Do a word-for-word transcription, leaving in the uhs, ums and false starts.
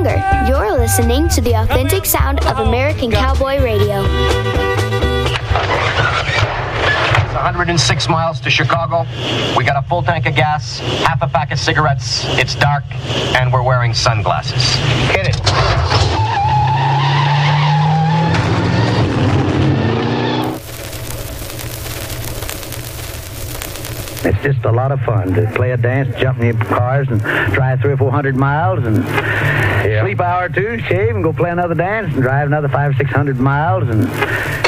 longer. You're listening to the authentic sound of American Cowboy Radio. It's one hundred six miles to Chicago. We got a full tank of gas, half a pack of cigarettes. It's dark, and we're wearing sunglasses. Hit it. It's just a lot of fun to play a dance, jump in the cars, and drive three or four hundred miles, and yeah. sleep an hour or two, shave, and go play another dance, and drive another five or six hundred miles, and